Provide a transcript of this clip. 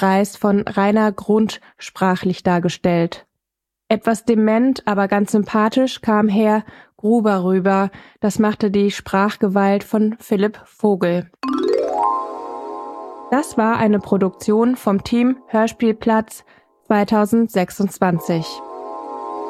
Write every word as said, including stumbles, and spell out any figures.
Reis von Rainer Grund sprachlich dargestellt. Etwas dement, aber ganz sympathisch kam Herr Gruber rüber. Das machte die Sprachgewalt von Philipp Vogel. Das war eine Produktion vom Team Hörspielplatz zweitausendsechsundzwanzig.